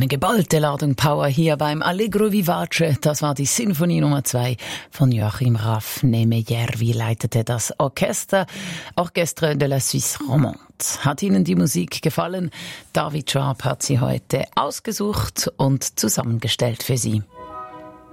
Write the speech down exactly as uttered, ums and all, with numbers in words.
geballte Ladung Power hier beim Allegro Vivace. Das war die Sinfonie Nummer zwei von Joachim Raff. Neme Järvi leitete das Orchester Orchestre de la Suisse Romande. Hat Ihnen die Musik gefallen? David Schwab hat sie heute ausgesucht und zusammengestellt für Sie.